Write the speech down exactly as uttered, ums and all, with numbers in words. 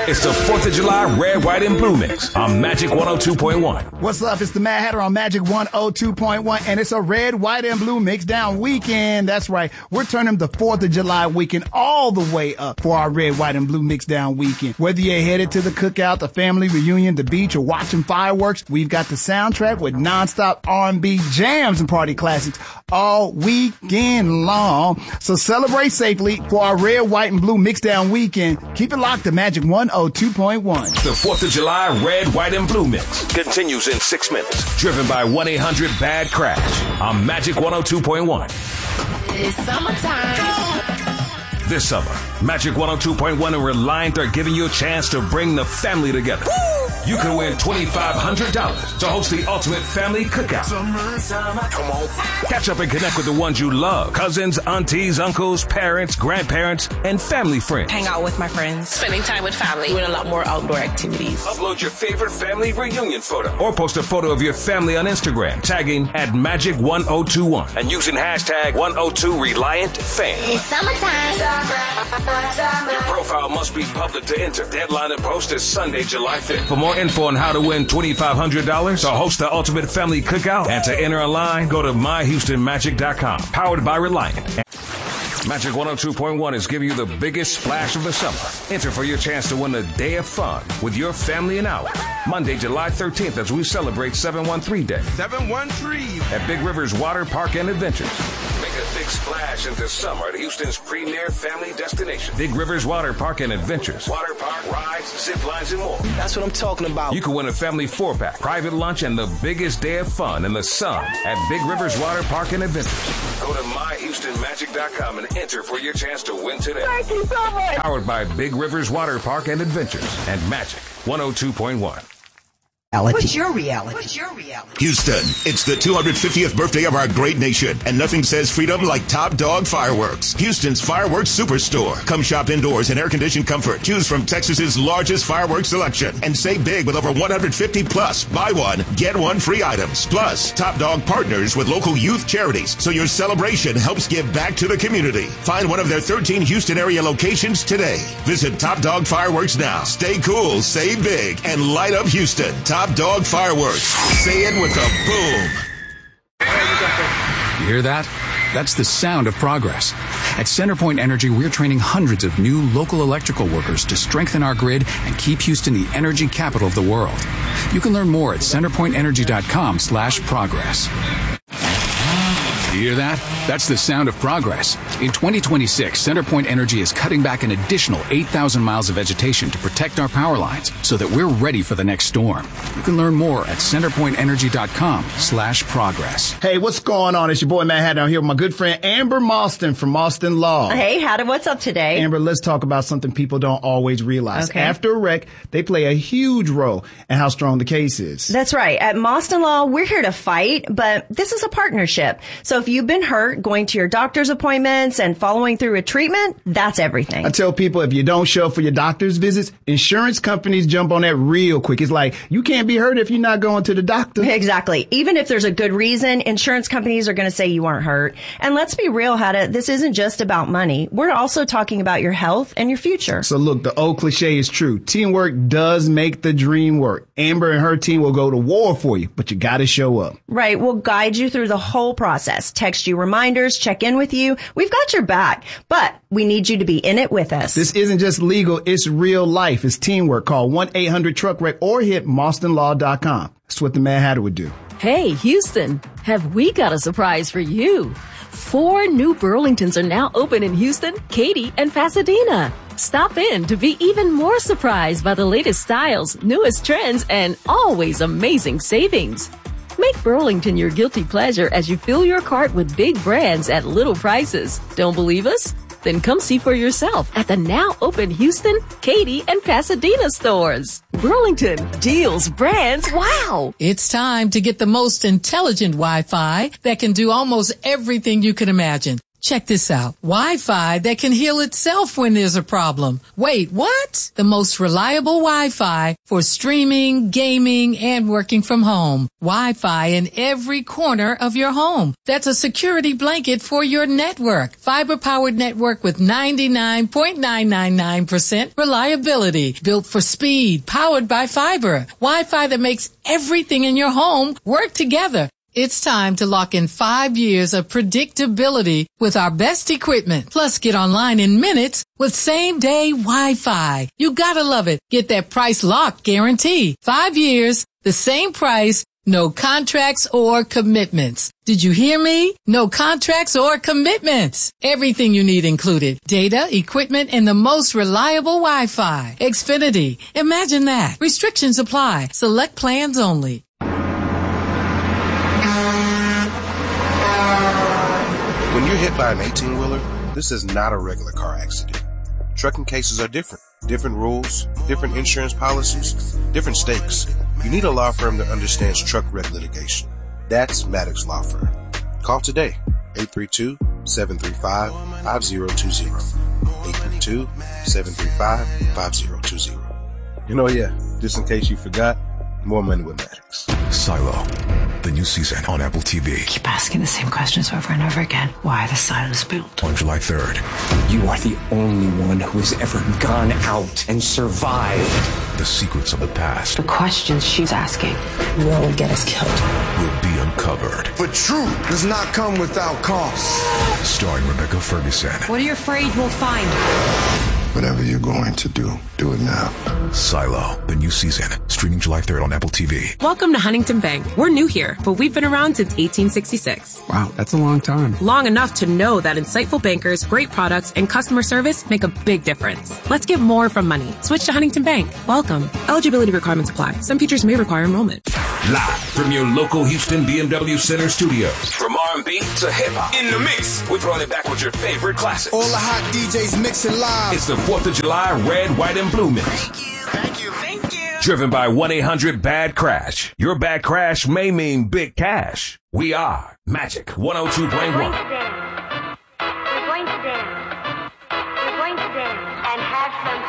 It's the fourth of July Red, White, and Blue Mix on Magic one oh two point one. What's up? It's the Mad Hatter on Magic one oh two point one, and it's a Red, White, and Blue Mix down weekend. That's right. We're turning the fourth of July weekend all the way up for our Red, White, and Blue Mix down weekend. Whether you're headed to the cookout, the family reunion, the beach, or watching fireworks, we've got the soundtrack with nonstop R and B jams and party classics all weekend long. So celebrate safely for our Red, White, and Blue Mix down weekend. Keep it locked to Magic one oh two point one. The fourth of July Red, White, and Blue Mix continues in six minutes. Driven by one eight hundred bad crash on Magic one oh two point one. It's summertime. This summer, Magic one oh two point one and Reliant are giving you a chance to bring the family together. Woo! You can win twenty-five hundred dollars to host the ultimate family cookout. Summer, summer, come on. Catch up and connect with the ones you love. Cousins, aunties, uncles, parents, grandparents, and family friends. Hang out with my friends. Spending time with family. Doing a lot more outdoor activities. Upload your favorite family reunion photo. Or post a photo of your family on Instagram, tagging at Magic one oh two one and using hashtag one oh two Reliant Fan. It's summertime. Your profile must be public to enter. Deadline and post is Sunday, July fifth. For more info on how to win twenty-five hundred dollars to host the ultimate family cookout and to enter online, go to my houston magic dot com. Powered by Reliant. Magic one oh two point one is giving you the biggest splash of the summer. Enter for your chance to win a day of fun with your family and out. Monday, July thirteenth, as we celebrate seven one three Day. seven one three At Big Rivers Water Park and Adventures. Make a big splash into summer at Houston's premier family destination. Big Rivers Water Park and Adventures. Water park, rides, zip lines, and more. That's what I'm talking about. You can win a family four-pack, private lunch, and the biggest day of fun in the sun at Big Rivers Water Park and Adventures. Go to my houston magic dot com and enter for your chance to win today. Thank you so much. Powered by Big Rivers Water Park and Adventures and Magic one oh two point one. What's your reality? What's your reality? Houston, it's the two hundred fiftieth birthday of our great nation, and nothing says freedom like Top Dog Fireworks, Houston's fireworks superstore. Come shop indoors in air-conditioned comfort. Choose from Texas's largest fireworks selection and save big with over one hundred fifty plus buy one, get one free items. Plus, Top Dog partners with local youth charities, so your celebration helps give back to the community. Find one of their thirteen Houston area locations today. Visit Top Dog Fireworks now. Stay cool, save big, and light up Houston. Top Dog Fireworks. Say it with a boom. You hear that? That's the sound of progress. At CenterPoint Energy, we're training hundreds of new local electrical workers to strengthen our grid and keep Houston the energy capital of the world. You can learn more at centerpoint energy dot com slash progress. You hear that? That's the sound of progress. In twenty twenty-six, CenterPoint Energy is cutting back an additional eight thousand miles of vegetation to protect our power lines so that we're ready for the next storm. You can learn more at centerpoint energy dot com slash progress. Hey, what's going on? It's your boy, Mad Hatter. I'm here with my good friend, Amber Mauston from Mauston Law. Hey, Hatter, what's up today? Amber, let's talk about something people don't always realize. Okay. After a wreck, they play a huge role in how strong the case is. That's right. At Mauston Law, we're here to fight, but this is a partnership. So if you've been hurt, going to your doctor's appointments and following through with treatment, that's everything. I tell people, if you don't show up for your doctor's visits, insurance companies jump on that real quick. It's like, you can't be hurt if you're not going to the doctor. Exactly. Even if there's a good reason, insurance companies are going to say you aren't hurt. And let's be real, Hatta, this isn't just about money. We're also talking about your health and your future. So look, the old cliche is true. Teamwork does make the dream work. Amber and her team will go to war for you, but you got to show up. Right. We'll guide you through the whole process. Text you reminders, check in with you. We've got your back, but we need you to be in it with us. This isn't just legal, it's real life. It's teamwork. Call one eight hundred truck wreck or hit mauston law dot com. That's what the Mad Hatter would do. Hey, Houston, have we got a surprise for you? Four new Burlingtons are now open in Houston, Katy, and Pasadena. Stop in to be even more surprised by the latest styles, newest trends, and always amazing savings. Make Burlington your guilty pleasure as you fill your cart with big brands at little prices. Don't believe us? Then come see for yourself at the now open Houston, Katy, and Pasadena stores. Burlington, deals, brands, wow! It's time to get the most intelligent Wi-Fi that can do almost everything you can imagine. Check this out. Wi-Fi that can heal itself when there's a problem. Wait, what? The most reliable Wi-Fi for streaming, gaming, and working from home. Wi-Fi in every corner of your home. That's a security blanket for your network. Fiber-powered network with ninety-nine point nine nine nine percent reliability. Built for speed, powered by fiber. Wi-Fi that makes everything in your home work together. It's time to lock in five years of predictability with our best equipment. Plus, get online in minutes with same-day Wi-Fi. You gotta love it. Get that price lock guarantee. Five years, the same price, no contracts or commitments. Did you hear me? No contracts or commitments. Everything you need included. Data, equipment, and the most reliable Wi-Fi. Xfinity. Imagine that. Restrictions apply. Select plans only. When you're hit by an eighteen-wheeler, this is not a regular car accident. Trucking cases are different. Different rules, different insurance policies, different stakes. You need a law firm that understands truck wreck litigation. That's Maddox Law Firm. Call today, eight three two, seven three five, five zero two zero. eight three two, seven three five, five zero two zero. You know, yeah, just in case you forgot, more money with Maddox. Silo, the new season on Apple T V. Keep asking the same questions over and over again. Why the silos built? On July third. You are the only one who has ever gone out and survived. The secrets of the past. The questions she's asking will get us killed. Will be uncovered. But truth does not come without cost. Starring Rebecca Ferguson. What are you afraid we'll find? Whatever you're going to do, do it now. Silo, the new season, streaming July third on Apple T V. Welcome to Huntington Bank. We're new here, but we've been around since eighteen sixty-six. Wow, that's a long time. Long enough to know that insightful bankers, great products, and customer service make a big difference. Let's get more from money. Switch to Huntington Bank. Welcome. Eligibility requirements apply. Some features may require enrollment. Live from your local Houston B M W Center studios. From R and B to hip-hop. In the mix. We're throwing it back with your favorite classics. All the hot D Js mixing live. It's the fourth of July Red, White, and Blue Mix. Thank you. Thank you. Thank you. Driven by one eight hundred bad crash. Your bad crash may mean big cash. We are Magic one oh two point one. We're going to dance. We're going to dance. We're going to dance and have some